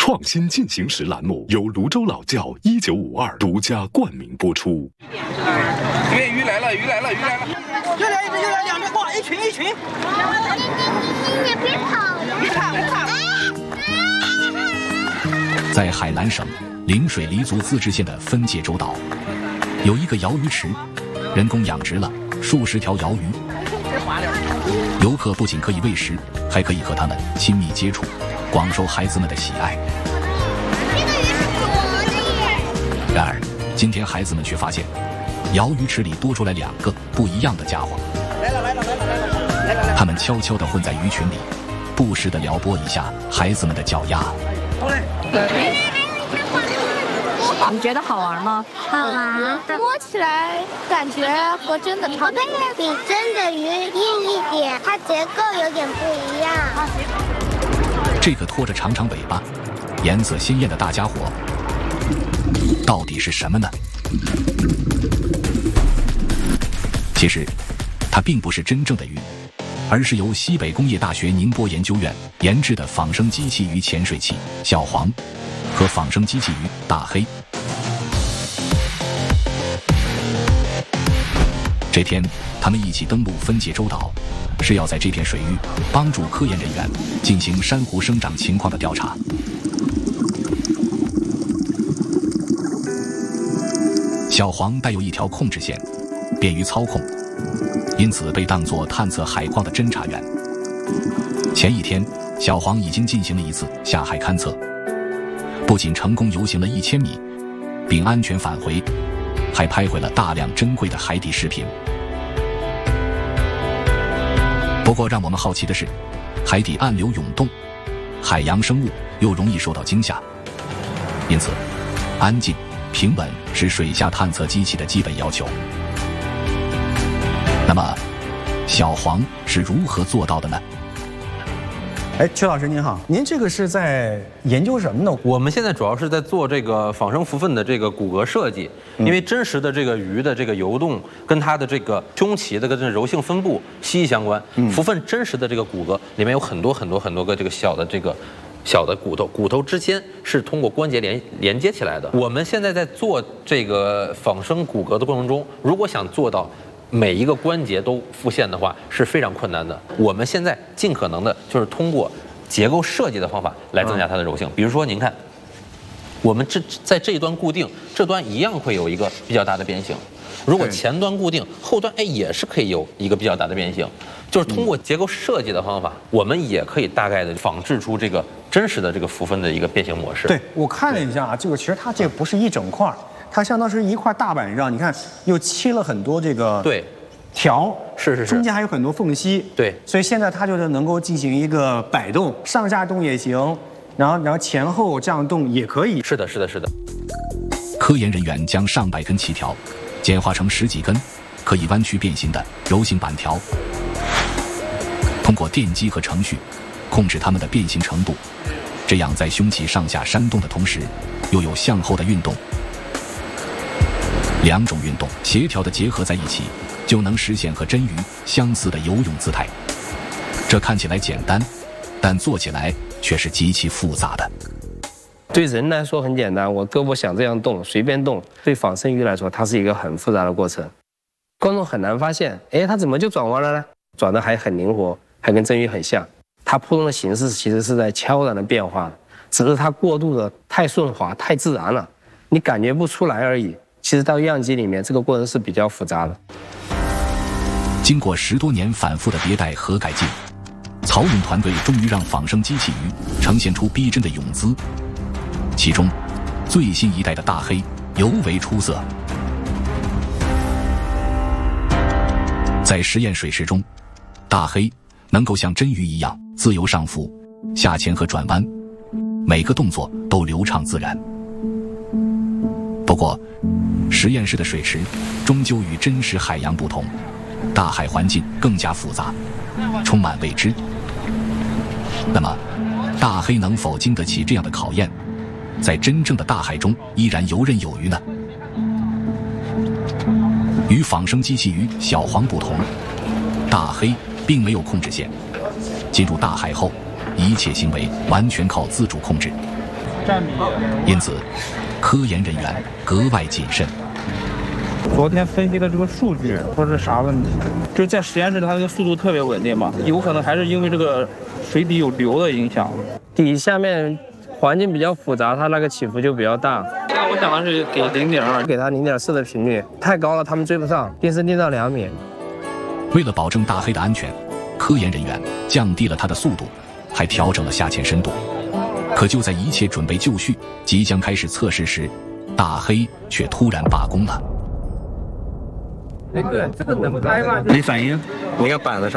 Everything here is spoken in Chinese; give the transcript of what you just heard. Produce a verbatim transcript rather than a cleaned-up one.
创新进行时栏目由泸州老窖一九五二独家冠名播出。 这边鱼来了，鱼来了，鱼来了！ 又来一只，又来两只，哇，一群一群！ 你你别跑， 别跑，别跑！ 在海南省陵水黎族自治县的分界洲岛，有一个鳐鱼池，人工养殖了数十条鳐鱼。游客不仅可以喂食，还可以和它们亲密接触，广受孩子们的喜爱。然而，今天孩子们却发现，鳐鱼池里多出来两个不一样的家伙。 来了来了来了来了来了！ 他们悄悄地混在鱼群里，不时地撩拨一下孩子们的脚丫。 你觉得好玩吗？ 好玩， 摸起来感觉和真的差不多， 比真的鱼硬一点，它结构有点不一样。 这个拖着长长尾巴、颜色鲜艳的大家伙，到底是什么呢？其实，它并不是真正的鱼，而是由西北工业大学宁波研究院研制的仿生机器鱼潜水器小黄和仿生机器鱼大黑。这天，他们一起登陆分界洲岛，是要在这片水域帮助科研人员进行珊瑚生长情况的调查。小黄带有一条控制线，便于操控，因此被当作探测海况的侦察员。前一天，小黄已经进行了一次下海勘测，不仅成功游行了一千米，并安全返回，还拍回了大量珍贵的海底视频。不过让我们好奇的是，海底暗流涌动，海洋生物又容易受到惊吓，因此安静平稳是水下探测机器的基本要求。那么小黄是如何做到的呢？ 哎，曲老师您好，您这个是在研究什么呢？ 我们现在主要是在做这个仿生浮粪的这个骨骼设计，因为真实的这个鱼的这个游动跟它的这个胸鳍的跟这柔性分布息息相关。浮粪真实的这个骨骼里面有很多很多很多个这个小的这个小的骨头，骨头之间是通过关节连连接起来的。我们现在在做这个仿生骨骼的过程中，如果想做到每一个关节都复现的话是非常困难的。我们现在尽可能的就是通过结构设计的方法来增加它的柔性。比如说您看，我们这在这一端固定，这端一样会有一个比较大的变形。如果前端固定，后端哎也是可以有一个比较大的变形。就是通过结构设计的方法，我们也可以大概的仿制出这个真实的这个浮分的一个变形模式。 对，我看了一下啊，这个其实它这个不是一整块，它相当是一块大板上，你看又切了很多这个对条， 是是是， 中间还有很多缝隙。 对， 所以现在它就是能够进行一个摆动，上下动也行，然后然后前后这样动也可以。 是的，是的，是的。 科研人员将上百根鳍条简化成十几根可以弯曲变形的柔性板条，通过电机和程序控制它们的变形程度，这样在胸鳍上下扇动的同时，又有向后的运动。两种运动协调的结合在一起，就能实现和真鱼相似的游泳姿态。这看起来简单，但做起来却是极其复杂的。 对人来说很简单，我胳膊想这样动，随便动。对仿生鱼来说，它是一个很复杂的过程。观众很难发现，哎，它怎么就转弯了呢？转得还很灵活，还跟真鱼很像。它扑动的形式其实是在悄然的变化，只是它过度的太顺滑、太自然了，你感觉不出来而已。其实到样机里面，这个过程是比较复杂的。 经过十多年反复的迭代和改进，曹勇团队终于让仿生机器鱼呈现出逼真的泳姿。其中，最新一代的大黑尤为出色。在实验水池中，大黑能够像真鱼一样自由上浮、下潜和转弯，每个动作都流畅自然。不过，实验室的水池终究与真实海洋不同，大海环境更加复杂，充满未知。那么，大黑能否经得起这样的考验，在真正的大海中依然游刃有余呢？与仿生机器鱼小黄不同，大黑并没有控制线，进入大海后，一切行为完全靠自主控制。 占比。 因此，科研人员格外谨慎。 昨天分析的这个数据说是啥问题？就是在实验室它那个速度特别稳定嘛，有可能还是因为这个水底有流的影响。 底下面环境比较复杂，它那个起伏就比较大。 那我想的是给零点二， 给它零点四的频率，太高了他们追不上，定是定到两米。 为了保证大黑的安全，科研人员降低了它的速度，还调整了下潜深度。可就在一切准备就绪，即将开始测试时，大黑却突然罢工了。 那个这个能开吗？ 没反应， 那个板子上。